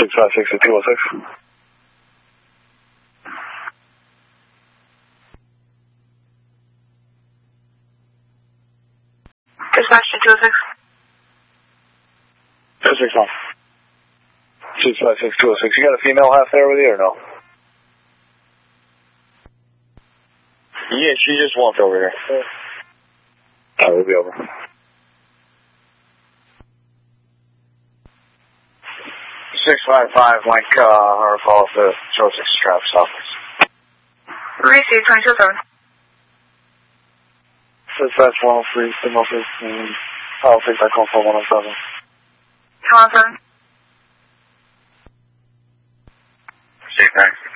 656 206. Dispatch to 206. 261. 656 206. You got a female half there with you or no? Yeah, she just walked over here. Alright, we'll be over. 655, Mike, her call to Joseph Straps office. Receive 227. Dispatch 103, signal 15. I'll take that call for 107. 107. See you, thanks.